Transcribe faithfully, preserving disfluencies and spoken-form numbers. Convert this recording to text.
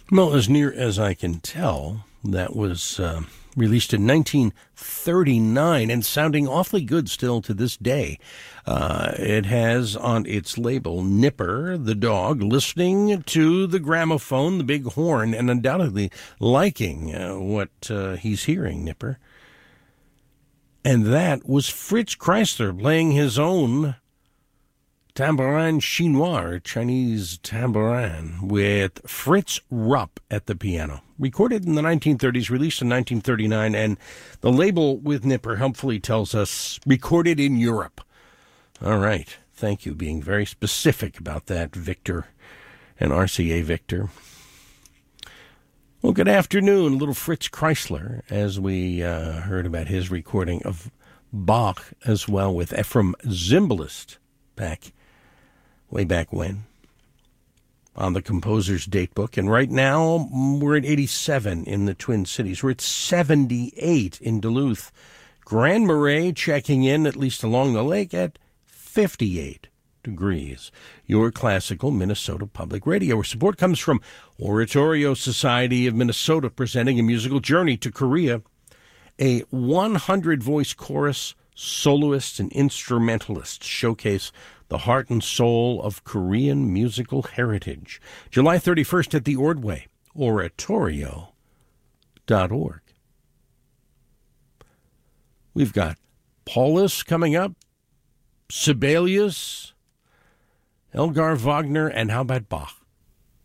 Well, as near as I can tell, that was uh, released in nineteen thirty-nine and sounding awfully good still to this day. Uh, it has on its label Nipper, the dog, listening to the gramophone, the big horn, and undoubtedly liking uh, what uh, he's hearing, Nipper. And that was Fritz Kreisler playing his own tambourin chinois, or Chinese tambourin, with Fritz Rupp at the piano. Recorded in the nineteen thirties, released in nineteen thirty-nine, and the label with Nipper helpfully tells us recorded in Europe. All right. Thank you, being very specific about that, Victor and R C A Victor. Well, good afternoon, little Fritz Kreisler, as we uh, heard about his recording of Bach as well with Ephraim Zimbalist back way back when, on the composer's datebook. And right now, we're at eighty-seven in the Twin Cities. We're at seventy-eight in Duluth. Grand Marais checking in, at least along the lake, at fifty-eight degrees. Your classical Minnesota Public Radio, where support comes from Oratorio Society of Minnesota, presenting a musical journey to Korea. A one hundred voice chorus, soloists, and instrumentalists showcase the heart and soul of Korean musical heritage. July thirty-first at the Ordway, oratorio dot org. We've got Paulus coming up, Sibelius, Elgar Wagner, and how about Bach?